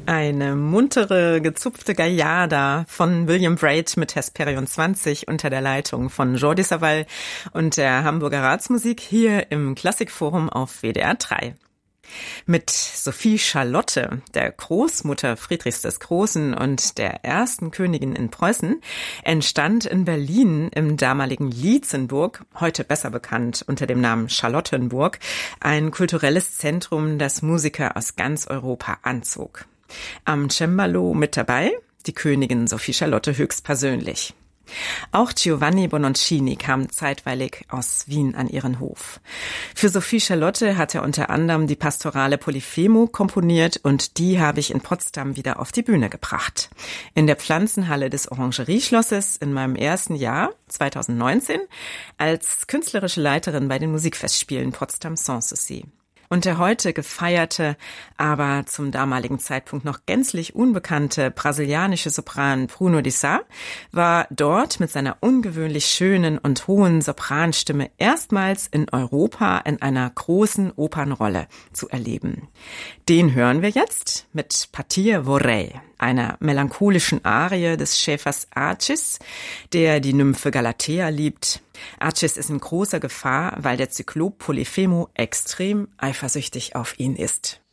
Eine muntere, gezupfte Gaillarda von William Braid mit Hesperion 20 unter der Leitung von Jordi Savall und der Hamburger Ratsmusik hier im Klassikforum auf WDR 3. Mit Sophie Charlotte, der Großmutter Friedrichs des Großen und der ersten Königin in Preußen, entstand in Berlin im damaligen Lietzenburg, heute besser bekannt unter dem Namen Charlottenburg, ein kulturelles Zentrum, das Musiker aus ganz Europa anzog. Am Cembalo mit dabei die Königin Sophie Charlotte höchstpersönlich. Auch Giovanni Bononcini kam zeitweilig aus Wien an ihren Hof. Für Sophie Charlotte hat er unter anderem die Pastorale Polyphemo komponiert und die habe ich in Potsdam wieder auf die Bühne gebracht. In der Pflanzenhalle des Orangerieschlosses in meinem ersten Jahr, 2019, als künstlerische Leiterin bei den Musikfestspielen Potsdam Sanssouci. Und der heute gefeierte, aber zum damaligen Zeitpunkt noch gänzlich unbekannte brasilianische Sopran Bruno de Sá war dort mit seiner ungewöhnlich schönen und hohen Sopranstimme erstmals in Europa in einer großen Opernrolle zu erleben. Den hören wir jetzt mit Partir Vorrei, einer melancholischen Arie des Schäfers Arcis, der die Nymphe Galatea liebt. Arcis ist in großer Gefahr, weil der Zyklop Polyphemo extrem eifersüchtig auf ihn ist.